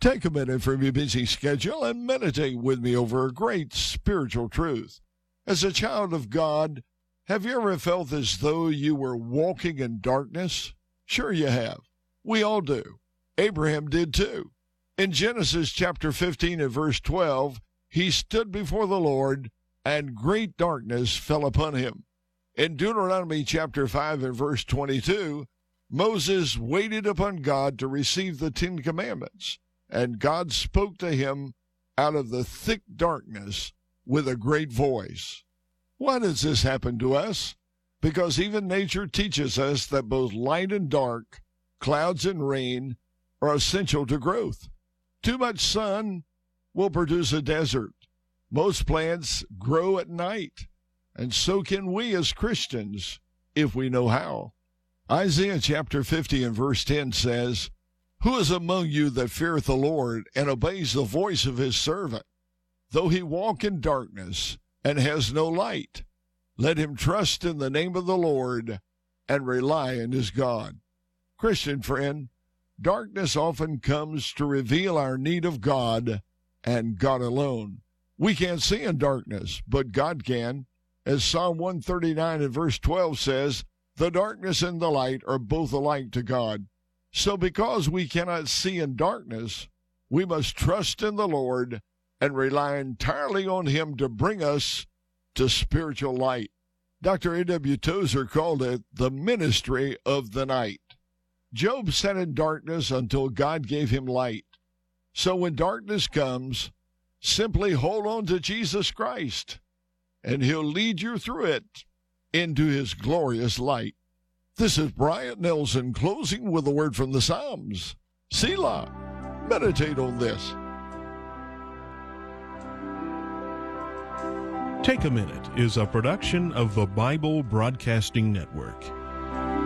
Take a minute from your busy schedule and meditate with me over a great spiritual truth. As a child of God, have you ever felt as though you were walking in darkness? Sure you have. We all do. Abraham did too. In Genesis chapter 15 and verse 12, he stood before the Lord, and great darkness fell upon him. In Deuteronomy chapter 5 and verse 22, Moses waited upon God to receive the Ten Commandments, and God spoke to him out of the thick darkness with a great voice. Why does this happen to us? Because even nature teaches us that both light and dark, clouds and rain, are essential to growth. Too much sun will produce a desert. Most plants grow at night, and so can we as Christians if we know how. Isaiah chapter 50 and verse 10 says, "Who is among you that feareth the Lord, and obeys the voice of his servant? Though he walk in darkness, and has no light, let him trust in the name of the Lord, and rely on his God." Christian friend, darkness often comes to reveal our need of God, and God alone. We can't see in darkness, but God can. As Psalm 139 and verse 12 says, "The darkness and the light are both alike to God." So because we cannot see in darkness, we must trust in the Lord and rely entirely on him to bring us to spiritual light. Dr. A.W. Tozer called it the ministry of the night. Job sat in darkness until God gave him light. So when darkness comes, simply hold on to Jesus Christ, and he'll lead you through it into his glorious light. This is Bryant Nelson closing with a word from the Psalms. Selah. Meditate on this. Take a Minute is a production of the Bible Broadcasting Network.